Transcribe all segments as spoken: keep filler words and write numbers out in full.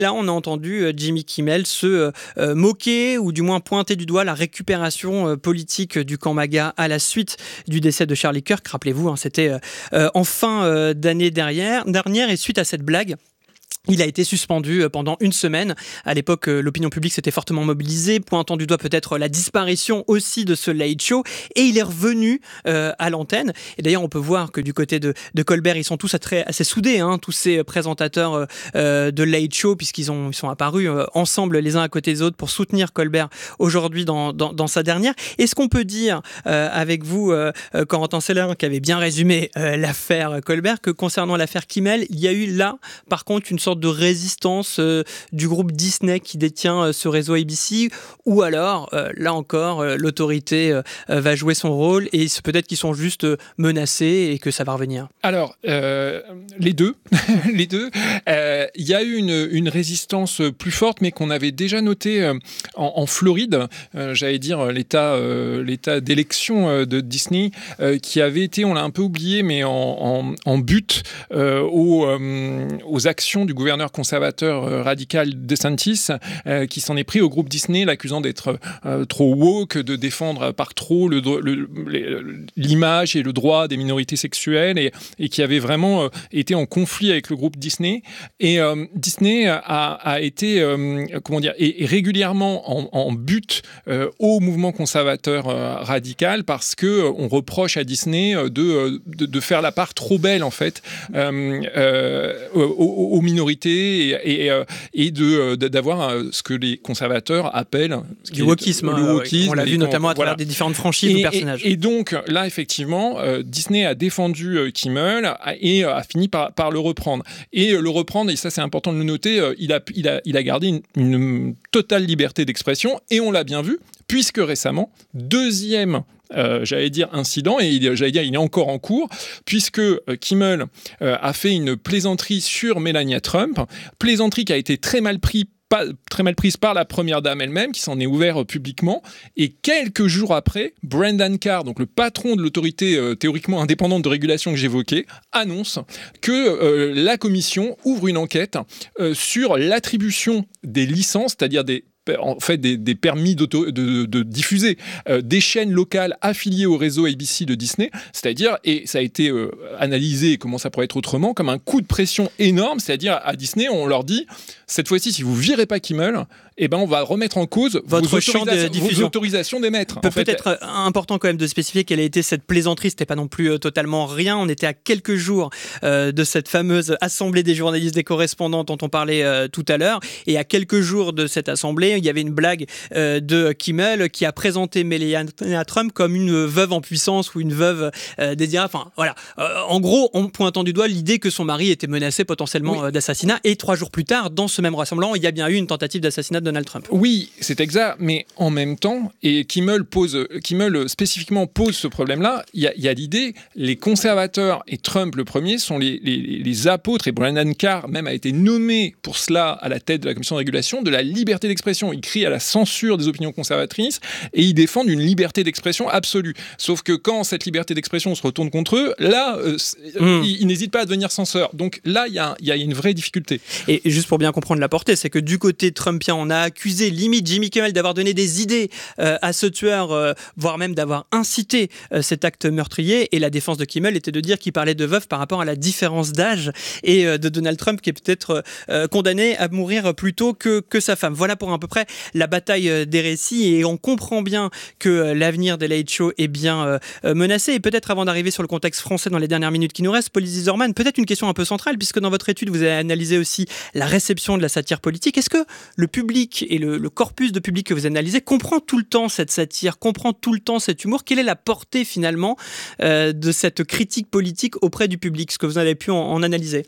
Là, on a entendu euh, Jimmy Kimmel se euh, euh, moquer ou du moins pointer du doigt la récupération euh, politique du camp MAGA à la suite du décès de Charlie Kirk. Rappelez-vous, hein, c'était euh, en fin euh, d'année dernière, dernière et suite à cette blague, il a été suspendu pendant une semaine. À l'époque, l'opinion publique s'était fortement mobilisée, pointant du doigt peut-être la disparition aussi de ce Late Show. Et il est revenu euh, à l'antenne. Et d'ailleurs, on peut voir que du côté de, de Colbert, ils sont tous très, assez soudés, hein, tous ces présentateurs euh, de Late Show, puisqu'ils ont, ils sont apparus euh, ensemble les uns à côté des autres pour soutenir Colbert aujourd'hui dans, dans, dans sa dernière. Est-ce qu'on peut dire euh, avec vous, euh, Corentin Seller, qui avait bien résumé euh, l'affaire Colbert, que concernant l'affaire Kimmel, il y a eu là, par contre, une sorte de résistance euh, du groupe Disney qui détient euh, ce réseau A B C, ou alors, euh, là encore, euh, l'autorité euh, va jouer son rôle et c'est peut-être qu'ils sont juste euh, menacés et que ça va revenir? Alors, euh, les deux. les deux. Euh, il y a eu une, une résistance plus forte, mais qu'on avait déjà notée euh, en, en Floride, euh, j'allais dire l'état, euh, l'état d'élection euh, de Disney, euh, qui avait été, on l'a un peu oublié, mais en, en, en but euh, aux, euh, aux actions du gouverneur conservateur euh, radical DeSantis, euh, qui s'en est pris au groupe Disney, l'accusant d'être euh, trop woke, de défendre par trop le, le, le, l'image et le droit des minorités sexuelles, et, et qui avait vraiment euh, été en conflit avec le groupe Disney. Et euh, Disney a, a été, euh, comment dire, est, est régulièrement en, en but euh, au mouvement conservateur euh, radical, parce que euh, on reproche à Disney de, de, de faire la part trop belle, en fait, euh, euh, aux, aux minorités et, et, et de, d'avoir ce que les conservateurs appellent du wokisme. Le wokisme. On l'a vu notamment à travers voilà. des différentes franchises et, ou personnages. Et, et donc, là, effectivement, euh, Disney a défendu euh, Kimmel et euh, a fini par, par le reprendre. Et euh, le reprendre, et ça c'est important de le noter, euh, il, a, il, a, il a gardé une, une totale liberté d'expression, et on l'a bien vu, puisque récemment, deuxième Euh, j'allais dire incident, et il, j'allais dire il est encore en cours, puisque euh, Kimmel euh, a fait une plaisanterie sur Melania Trump, plaisanterie qui a été très mal prise Pas, très mal prise par la première dame elle-même, qui s'en est ouvert publiquement. Et quelques jours après, Brendan Carr, donc le patron de l'autorité euh, théoriquement indépendante de régulation que j'évoquais, annonce que euh, la commission ouvre une enquête euh, sur l'attribution des licences, c'est-à-dire des en fait des, des permis de, de, de diffuser euh, des chaînes locales affiliées au réseau A B C de Disney, c'est-à-dire, et ça a été euh, analysé, comment ça pourrait être autrement, comme un coup de pression énorme, c'est-à-dire à Disney, on leur dit, cette fois-ci, si vous virez pas Kimmel, eh ben on va remettre en cause votre vos, champ de diffusion. vos autorisations d'émettre. Peut en fait. peut-être important quand même de spécifier quelle a été cette plaisanterie, c'était pas non plus euh, totalement rien, on était à quelques jours euh, de cette fameuse assemblée des journalistes, des correspondants dont on parlait euh, tout à l'heure, et à quelques jours de cette assemblée, il y avait une blague euh, de Kimmel qui a présenté Melania Trump comme une veuve en puissance ou une veuve euh, désirable. Enfin, voilà. Euh, en gros, en pointant du doigt l'idée que son mari était menacé potentiellement oui. euh, d'assassinat. Et trois jours plus tard, dans ce même rassemblement, il y a bien eu une tentative d'assassinat de Donald Trump. Oui, c'est exact. Mais en même temps, et Kimmel pose, Kimmel spécifiquement pose ce problème-là, il y a, il y a l'idée, les conservateurs et Trump le premier sont les, les, les apôtres, et Brendan Carr même a été nommé pour cela à la tête de la commission de régulation, de la liberté d'expression. Il crie à la censure des opinions conservatrices et ils défendent une liberté d'expression absolue. Sauf que quand cette liberté d'expression se retourne contre eux, là, euh, mmh. ils, ils n'hésitent pas à devenir censeurs. Donc là, il y a, y a une vraie difficulté. Et juste pour bien comprendre la portée, c'est que du côté trumpien, on a accusé limite Jimmy Kimmel d'avoir donné des idées euh, à ce tueur, euh, voire même d'avoir incité euh, cet acte meurtrier. Et la défense de Kimmel était de dire qu'il parlait de veuf par rapport à la différence d'âge et euh, de Donald Trump qui est peut-être euh, condamné à mourir plus tôt que, que sa femme. Voilà pour à peu près la bataille des récits, et on comprend bien que l'avenir des Late Show est bien euh, menacé. Et peut-être avant d'arriver sur le contexte français dans les dernières minutes qui nous restent, Pauline Zizorman, peut-être une question un peu centrale, puisque dans votre étude, vous avez analysé aussi la réception de la satire politique. Est-ce que le public et le, le corpus de public que vous analysez comprend tout le temps cette satire, comprend tout le temps cet humour? Quelle est la portée finalement euh, de cette critique politique auprès du public, ce que vous avez pu en, en analyser?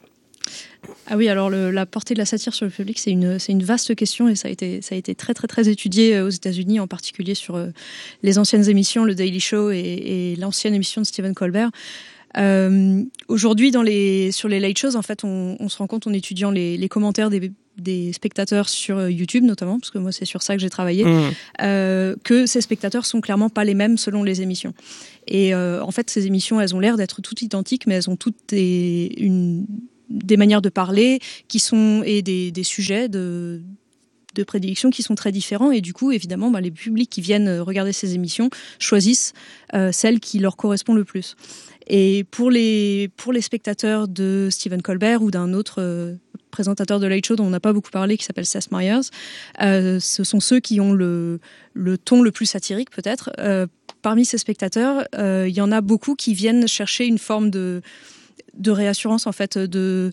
Ah oui, alors le, la portée de la satire sur le public, c'est une, c'est une vaste question, et ça a été, ça a été très très très étudié aux États-Unis, en particulier sur euh, les anciennes émissions, le Daily Show et, et l'ancienne émission de Stephen Colbert. Euh, aujourd'hui, dans les, sur les late shows, en fait, on, on se rend compte en étudiant les, les commentaires des, des spectateurs sur YouTube, notamment, parce que moi, c'est sur ça que j'ai travaillé, mmh. euh, que ces spectateurs sont clairement pas les mêmes selon les émissions. Et euh, en fait, ces émissions, elles ont l'air d'être toutes identiques, mais elles ont toutes des, une des manières de parler qui sont et des, des sujets de de prédilection qui sont très différents et du coup évidemment bah, les publics qui viennent regarder ces émissions choisissent euh, celle qui leur correspond le plus. Et pour les pour les spectateurs de Stephen Colbert ou d'un autre euh, présentateur de Late Show dont on n'a pas beaucoup parlé qui s'appelle Seth Meyers, euh, ce sont ceux qui ont le le ton le plus satirique peut-être. Euh, parmi ces spectateurs, euh, il y en a beaucoup qui viennent chercher une forme de de réassurance en fait, de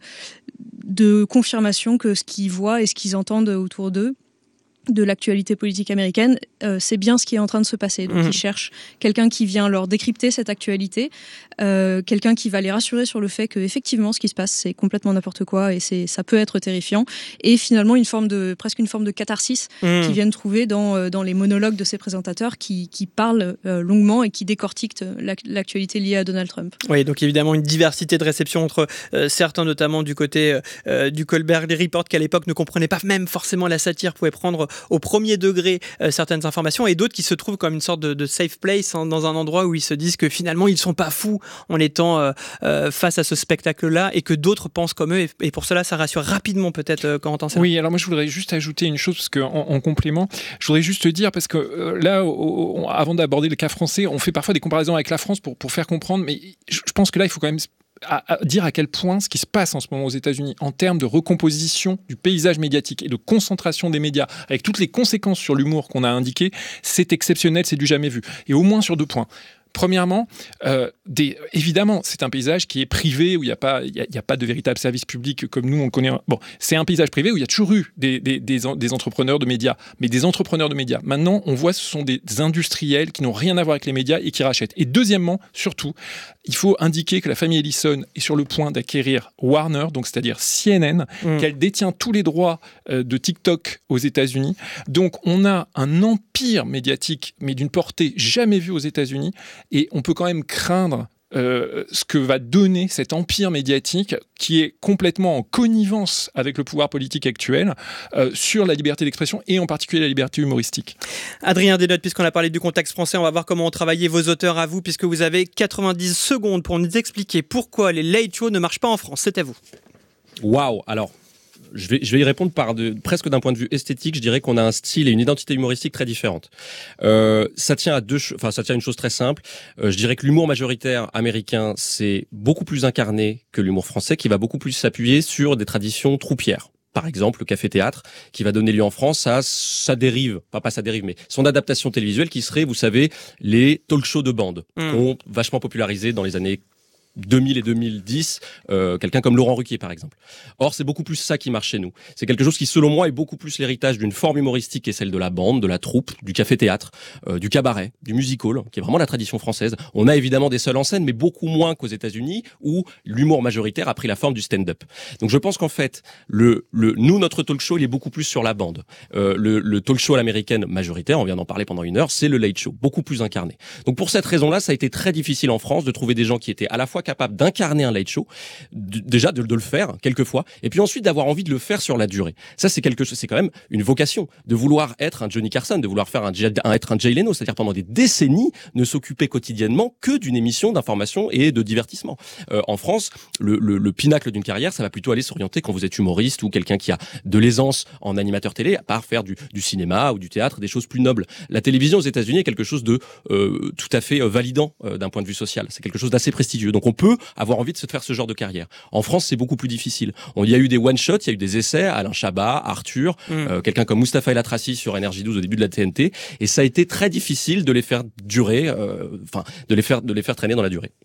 de confirmation que ce qu'ils voient et ce qu'ils entendent autour d'eux de l'actualité politique américaine, euh, c'est bien ce qui est en train de se passer. Donc, mmh. ils cherchent quelqu'un qui vient leur décrypter cette actualité, euh, quelqu'un qui va les rassurer sur le fait que effectivement, ce qui se passe, c'est complètement n'importe quoi et c'est, ça peut être terrifiant. Et finalement, une forme de, presque une forme de catharsis mmh. qu'ils viennent trouver dans, dans les monologues de ces présentateurs qui, qui parlent euh, longuement et qui décortiquent l'actualité liée à Donald Trump. Oui, donc évidemment, une diversité de réception entre euh, certains, notamment du côté euh, du Colbert Report, qui à l'époque ne comprenaient pas même forcément la satire, pouvaient prendre au premier degré euh, certaines informations, et d'autres qui se trouvent comme une sorte de, de safe place, hein, dans un endroit où ils se disent que finalement ils ne sont pas fous en étant euh, euh, face à ce spectacle-là, et que d'autres pensent comme eux, et, et pour cela ça rassure rapidement peut-être euh, quand on entend ça. Oui, alors moi je voudrais juste ajouter une chose, parce qu'en en complément, je voudrais juste te dire, parce que euh, là, au, au, avant d'aborder le cas français, on fait parfois des comparaisons avec la France pour, pour faire comprendre, mais je, je pense que là il faut quand même À, à dire à quel point ce qui se passe en ce moment aux États-Unis en termes de recomposition du paysage médiatique et de concentration des médias, avec toutes les conséquences sur l'humour qu'on a indiqué, c'est exceptionnel, c'est du jamais vu. Et au moins sur deux points. Premièrement, euh, des, évidemment, c'est un paysage qui est privé, où il n'y a pas, il y a, il y a pas de véritable service public comme nous on le connaît. Bon, c'est un paysage privé où il y a toujours eu des, des, des, des entrepreneurs de médias, mais des entrepreneurs de médias. Maintenant, on voit ce sont des industriels qui n'ont rien à voir avec les médias et qui rachètent. Et deuxièmement, surtout, il faut indiquer que la famille Ellison est sur le point d'acquérir Warner, donc c'est-à-dire C N N, mmh. qu'elle détient tous les droits euh, de TikTok aux États-Unis. Donc, on a un empire médiatique, mais d'une portée jamais vue aux États-Unis. Et on peut quand même craindre euh, ce que va donner cet empire médiatique qui est complètement en connivence avec le pouvoir politique actuel euh, sur la liberté d'expression et en particulier la liberté humoristique. Adrien Desnottes, puisqu'on a parlé du contexte français, on va voir comment ont travaillé vos auteurs à vous, puisque vous avez quatre-vingt-dix secondes pour nous expliquer pourquoi les late shows ne marchent pas en France. C'est à vous. Waouh, alors... Je vais, je vais y répondre par de, presque d'un point de vue esthétique. Je dirais qu'on a un style et une identité humoristique très différentes. Euh, ça tient à deux, enfin ça tient à une chose très simple. Euh, je dirais que l'humour majoritaire américain c'est beaucoup plus incarné que l'humour français, qui va beaucoup plus s'appuyer sur des traditions troupières. Par exemple, le café-théâtre, qui va donner lieu en France à sa dérive, pas pas sa dérive, mais son adaptation télévisuelle, qui serait, vous savez, les talk-shows de bande, mmh. qu'on vachement popularisé dans les années deux mille et deux mille dix, euh, quelqu'un comme Laurent Ruquier par exemple. Or c'est beaucoup plus ça qui marche chez nous. C'est quelque chose qui selon moi est beaucoup plus l'héritage d'une forme humoristique qui est celle de la bande, de la troupe, du café-théâtre, euh, du cabaret, du musical, qui est vraiment la tradition française. On a évidemment des seuls en scène, mais beaucoup moins qu'aux États-Unis où l'humour majoritaire a pris la forme du stand-up. Donc je pense qu'en fait, le, le, nous notre talk show il est beaucoup plus sur la bande. Euh, le, le talk show à l'américaine majoritaire, on vient d'en parler pendant une heure, c'est le late show, beaucoup plus incarné. Donc pour cette raison-là, ça a été très difficile en France de trouver des gens qui étaient à la fois capable d'incarner un late show, d- déjà de, de le faire quelquefois, et puis ensuite d'avoir envie de le faire sur la durée. Ça c'est quelque chose, c'est quand même une vocation de vouloir être un Johnny Carson, de vouloir faire un, un être un Jay Leno, c'est-à-dire pendant des décennies ne s'occuper quotidiennement que d'une émission d'information et de divertissement. Euh, en France, le, le, le pinacle d'une carrière, ça va plutôt aller s'orienter quand vous êtes humoriste ou quelqu'un qui a de l'aisance en animateur télé, à part faire du, du cinéma ou du théâtre, des choses plus nobles. La télévision aux États-Unis est quelque chose de euh, tout à fait euh, validant euh, d'un point de vue social. C'est quelque chose d'assez prestigieux. Donc on peut avoir envie de se faire ce genre de carrière. En France, c'est beaucoup plus difficile. On y a eu des one-shots, il y a eu des essais, Alain Chabat, Arthur, mmh. euh, quelqu'un comme Mustapha El Atrassi sur N R J douze au début de la T N T, et ça a été très difficile de les faire durer, enfin, euh, de les faire, de les faire traîner dans la durée.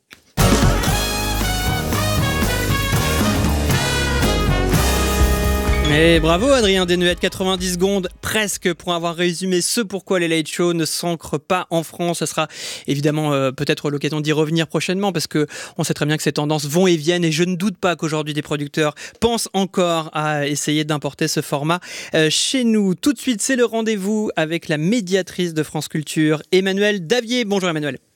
Mais bravo Adrien Desnottes, quatre-vingt-dix secondes presque pour avoir résumé ce pourquoi les late shows ne s'ancrent pas en France. Ce sera évidemment euh, peut-être l'occasion d'y revenir prochainement, parce que on sait très bien que ces tendances vont et viennent, et je ne doute pas qu'aujourd'hui des producteurs pensent encore à essayer d'importer ce format euh, chez nous. Tout de suite, c'est le rendez-vous avec la médiatrice de France Culture, Emmanuelle Davier. Bonjour Emmanuelle.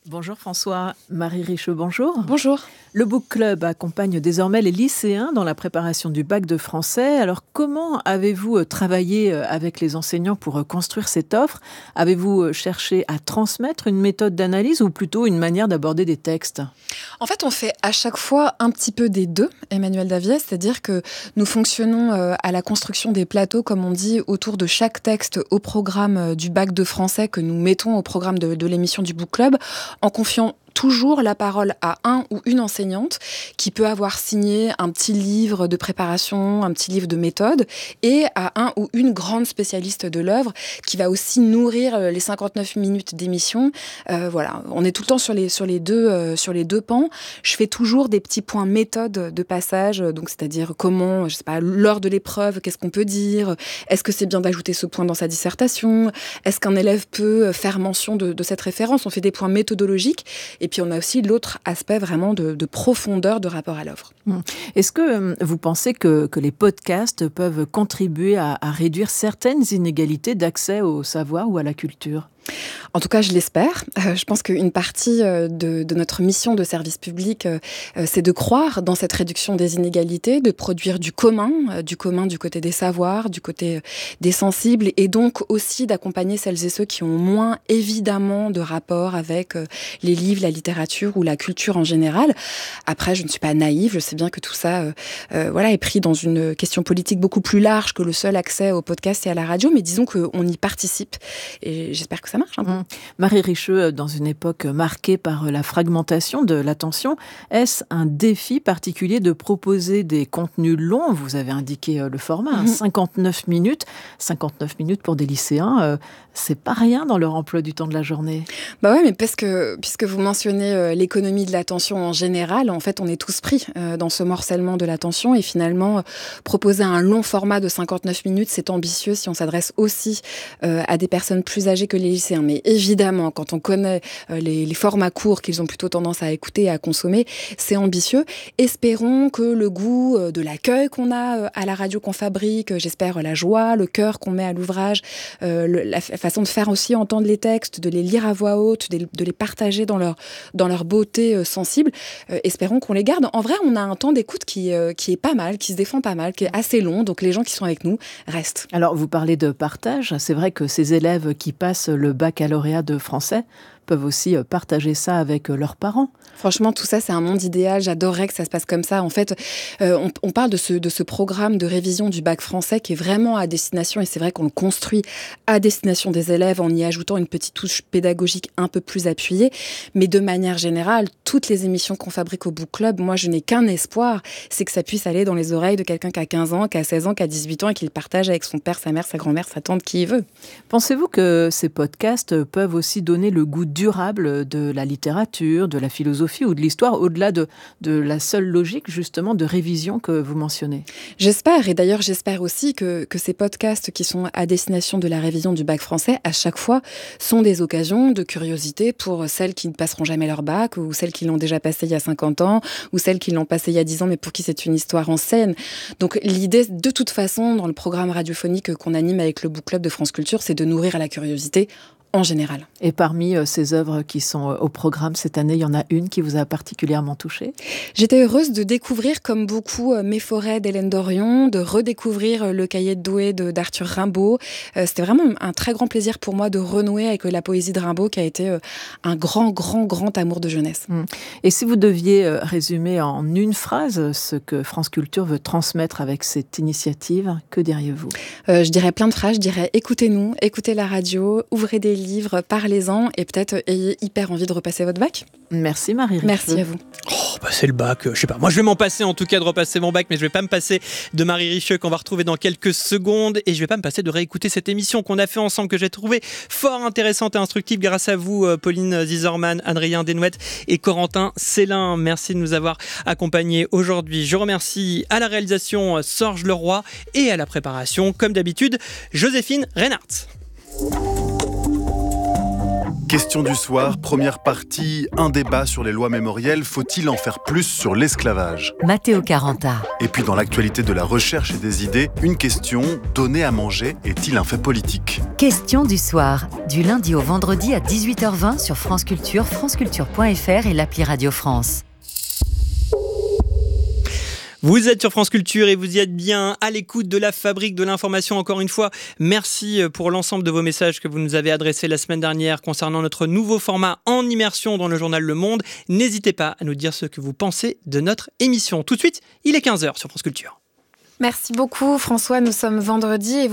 Bonjour François. Marie Richeux, bonjour. Bonjour. Le Book Club accompagne désormais les lycéens dans la préparation du bac de français. Alors comment avez-vous travaillé avec les enseignants pour construire cette offre ? Avez-vous cherché à transmettre une méthode d'analyse ou plutôt une manière d'aborder des textes ? En fait, on fait à chaque fois un petit peu des deux, Emmanuel Davies, c'est-à-dire que nous fonctionnons à la construction des plateaux, comme on dit, autour de chaque texte au programme du bac de français que nous mettons au programme de, de l'émission du Book Club, en confiant toujours la parole à un ou une enseignante qui peut avoir signé un petit livre de préparation, un petit livre de méthode, et à un ou une grande spécialiste de l'œuvre qui va aussi nourrir les cinquante-neuf minutes d'émission. Euh, voilà, on est tout le temps sur les, sur les deux, euh, sur les deux pans. Je fais toujours des petits points méthode de passage, donc c'est-à-dire comment, je sais pas, lors de l'épreuve, qu'est-ce qu'on peut dire ? Est-ce que c'est bien d'ajouter ce point dans sa dissertation ? Est-ce qu'un élève peut faire mention de, de cette référence ? On fait des points méthodologiques. Et puis, on a aussi l'autre aspect vraiment de, de profondeur de rapport à l'œuvre. Est-ce que vous pensez que, que les podcasts peuvent contribuer à, à réduire certaines inégalités d'accès au savoir ou à la culture ? En tout cas, je l'espère. Euh, je pense qu'une partie euh, de, de notre mission de service public, euh, c'est de croire dans cette réduction des inégalités, de produire du commun, euh, du commun du côté des savoirs, du côté euh, des sensibles, et donc aussi d'accompagner celles et ceux qui ont moins évidemment de rapport avec euh, les livres, la littérature ou la culture en général. Après, je ne suis pas naïve, je sais bien que tout ça euh, euh, voilà, est pris dans une question politique beaucoup plus large que le seul accès au podcast et à la radio, mais disons qu'on y participe, et j'espère que ça marche un peu. Mmh. Marie Richeux, dans une époque marquée par la fragmentation de l'attention, est-ce un défi particulier de proposer des contenus longs ? Vous avez indiqué le format, mmh. cinquante-neuf minutes. cinquante-neuf minutes pour des lycéens, euh, c'est pas rien dans leur emploi du temps de la journée. Bah ouais, mais parce que, puisque vous mentionnez euh, l'économie de l'attention en général, en fait, on est tous pris euh, dans ce morcellement de l'attention, et finalement, euh, proposer un long format de cinquante-neuf minutes, c'est ambitieux si on s'adresse aussi euh, à des personnes plus âgées que les lycéens. Mais évidemment, quand on connaît euh, les, les formats courts qu'ils ont plutôt tendance à écouter et à consommer, c'est ambitieux. Espérons que le goût euh, de l'accueil qu'on a euh, à la radio qu'on fabrique, euh, j'espère la joie, le cœur qu'on met à l'ouvrage, euh, le, la f- façon de faire aussi entendre les textes, de les lire à voix haute, de, de les partager dans leur, dans leur beauté euh, sensible, euh, espérons qu'on les garde. En vrai, on a un temps d'écoute qui, euh, qui est pas mal, qui se défend pas mal, qui est assez long, donc les gens qui sont avec nous restent. Alors, vous parlez de partage, c'est vrai que ces élèves qui passent le baccalauréat de français peuvent aussi partager ça avec leurs parents. Franchement, tout ça, c'est un monde idéal. J'adorerais que ça se passe comme ça. En fait, euh, on, on parle de ce, de ce programme de révision du bac français qui est vraiment à destination, et c'est vrai qu'on le construit à destination des élèves en y ajoutant une petite touche pédagogique un peu plus appuyée. Mais de manière générale, toutes les émissions qu'on fabrique au Book Club, moi, je n'ai qu'un espoir, c'est que ça puisse aller dans les oreilles de quelqu'un qui a quinze ans, qui a seize ans, qui a dix-huit ans et qui le partage avec son père, sa mère, sa grand-mère, sa tante, qui y veut. Pensez-vous que ces podcasts peuvent aussi donner le goût durable de la littérature, de la philosophie ou de l'histoire, au-delà de, de la seule logique justement de révision que vous mentionnez? J'espère, et d'ailleurs j'espère aussi que, que ces podcasts qui sont à destination de la révision du bac français, à chaque fois, sont des occasions de curiosité pour celles qui ne passeront jamais leur bac, ou celles qui l'ont déjà passé il y a cinquante ans, ou celles qui l'ont passé il y a dix ans, mais pour qui c'est une histoire ancienne. Donc l'idée, de toute façon, dans le programme radiophonique qu'on anime avec le Book Club de France Culture, c'est de nourrir la curiosité en général. Et parmi euh, ces œuvres qui sont euh, au programme cette année, il y en a une qui vous a particulièrement touchée? J'étais heureuse de découvrir, comme beaucoup, euh, Mes forêts d'Hélène Dorion, de redécouvrir euh, Le cahier de Douai de, d'Arthur Rimbaud. Euh, c'était vraiment un très grand plaisir pour moi de renouer avec euh, la poésie de Rimbaud, qui a été euh, un grand, grand, grand amour de jeunesse. Mmh. Et si vous deviez euh, résumer en une phrase ce que France Culture veut transmettre avec cette initiative, que diriez-vous? euh, Je dirais plein de phrases. Je dirais écoutez-nous, écoutez la radio, ouvrez des livres, parlez-en, et peut-être ayez hyper envie de repasser votre bac. Merci Marie Richeux. Merci à vous. Oh, bah c'est le bac, euh, je sais pas. Moi, je vais m'en passer en tout cas de repasser mon bac, mais je vais pas me passer de Marie Richeux qu'on va retrouver dans quelques secondes, et je vais pas me passer de réécouter cette émission qu'on a fait ensemble, que j'ai trouvée fort intéressante et instructive grâce à vous, euh, Pauline Zizorman, Adrien Desnouettes et Corentin Célin. Merci de nous avoir accompagnés aujourd'hui. Je remercie à la réalisation Sorge Leroy et à la préparation, comme d'habitude, Joséphine Reinhardt. Question du soir, première partie, un débat sur les lois mémorielles. Faut-il en faire plus sur l'esclavage ? Matteo Caranta. Et puis dans l'actualité de la recherche et des idées, une question, donner à manger est-il un fait politique ? Question du soir, du lundi au vendredi à dix-huit heures vingt sur France Culture, franceculture point f r et l'appli Radio France. Vous êtes sur France Culture et vous y êtes bien à l'écoute de la Fabrique de l'information. Encore une fois, merci pour l'ensemble de vos messages que vous nous avez adressés la semaine dernière concernant notre nouveau format en immersion dans le journal Le Monde. N'hésitez pas à nous dire ce que vous pensez de notre émission. Tout de suite, il est quinze heures sur France Culture. Merci beaucoup François, nous sommes vendredi et